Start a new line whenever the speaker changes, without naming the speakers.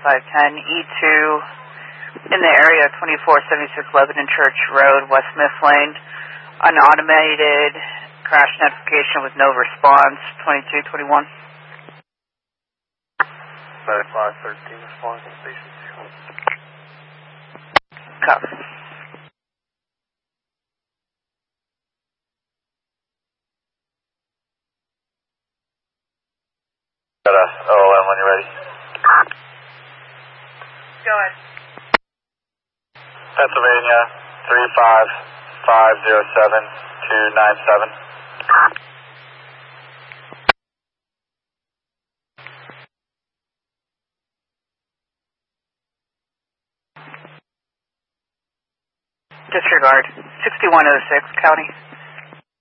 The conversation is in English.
510 E2 in the area 2476 Lebanon Church Road, West Mifflin. An automated crash notification with no response, 2221.
9513 responding to station 2.
Copy.
Got a OLM when you're ready.
Go ahead.
Pennsylvania 35507-297.
Disregard. 6106, County.